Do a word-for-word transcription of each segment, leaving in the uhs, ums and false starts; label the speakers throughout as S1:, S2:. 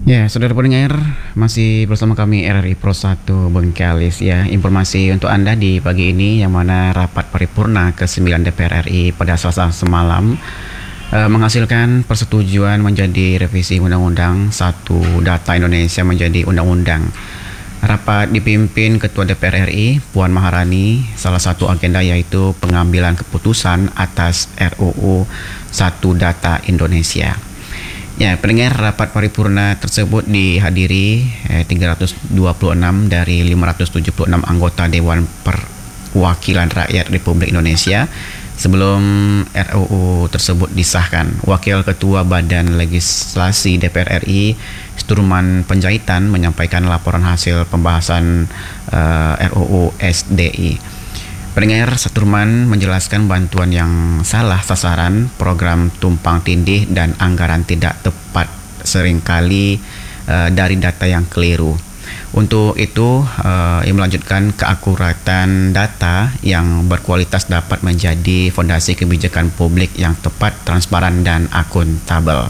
S1: Ya, saudara pendengar, masih bersama kami R R I Pro satu Bengkalis ya. Informasi untuk Anda di pagi ini yang mana rapat paripurna ke sembilan D P R R I pada Selasa semalam eh, menghasilkan persetujuan menjadi revisi Undang-Undang satu Data Indonesia menjadi Undang-Undang. Rapat dipimpin Ketua D P R R I Puan Maharani. Salah satu agenda yaitu pengambilan keputusan atas R U U satu Data Indonesia. Ya, pendengar, rapat paripurna tersebut dihadiri eh, tiga ratus dua puluh enam dari lima ratus tujuh puluh enam anggota Dewan Perwakilan Rakyat Republik Indonesia. Sebelum R U U tersebut disahkan, Wakil Ketua Badan Legislasi D P R R I Sturman Penjahitan menyampaikan laporan hasil pembahasan uh, R U U S D I. Pendengar, Sturman menjelaskan bantuan yang salah sasaran, program tumpang tindih, dan anggaran tidak tepat seringkali uh, dari data yang keliru. Untuk itu, uh, ia melanjutkan keakuratan data yang berkualitas dapat menjadi fondasi kebijakan publik yang tepat, transparan, dan akuntabel.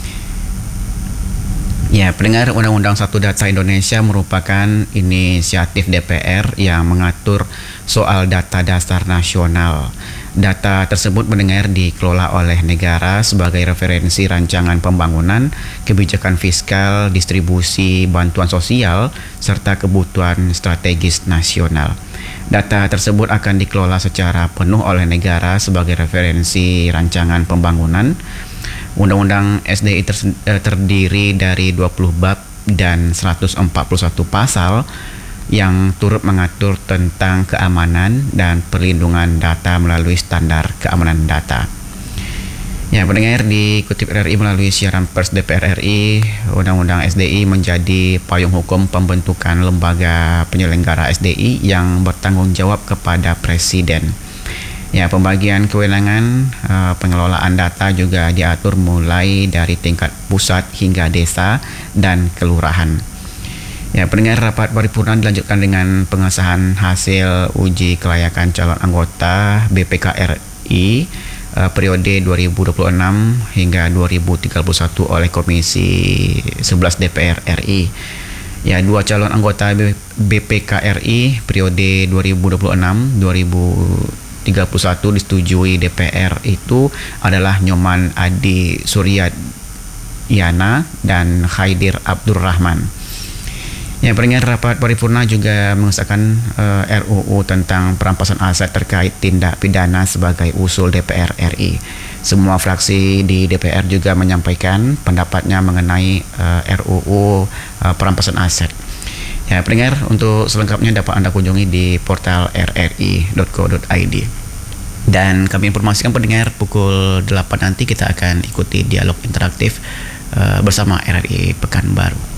S1: Ya, pendengar, Undang-Undang satu Data Indonesia merupakan inisiatif D P R yang mengatur soal data dasar nasional. Data tersebut mendengar dikelola oleh negara sebagai referensi rancangan pembangunan, kebijakan fiskal, distribusi bantuan sosial, serta kebutuhan strategis nasional. Data tersebut akan dikelola secara penuh oleh negara sebagai referensi rancangan pembangunan. Undang-Undang S D I ter- terdiri dari dua puluh bab dan seratus empat puluh satu pasal yang turut mengatur tentang keamanan dan perlindungan data melalui standar keamanan data. Ya, pendengar, dikutip R R I melalui siaran pers D P R R I, Undang-Undang S D I menjadi payung hukum pembentukan lembaga penyelenggara S D I yang bertanggung jawab kepada Presiden. Ya, pembagian kewenangan uh, pengelolaan data juga diatur mulai dari tingkat pusat hingga desa dan kelurahan. Ya, pendengar, rapat paripurna dilanjutkan dengan pengesahan hasil uji kelayakan calon anggota B P K R I uh, periode dua ribu dua puluh enam hingga dua ribu tiga puluh satu oleh Komisi sebelas D P R R I. Ya, dua calon anggota B P K R I periode dua ribu dua puluh enam sampai dua ribu tiga puluh satu disetujui D P R itu adalah Nyoman Adi Suryana dan Khaidir Abdurrahman. Ya, pendengar, rapat paripurna juga mengesahkan uh, R U U tentang perampasan aset terkait tindak pidana sebagai usul D P R R I. Semua fraksi di D P R juga menyampaikan pendapatnya mengenai uh, R U U uh, perampasan aset. Ya, pendengar, untuk selengkapnya dapat Anda kunjungi di portal r r i dot co dot i d. Dan kami informasikan pendengar, pukul delapan nanti kita akan ikuti dialog interaktif uh, bersama R R I Pekanbaru.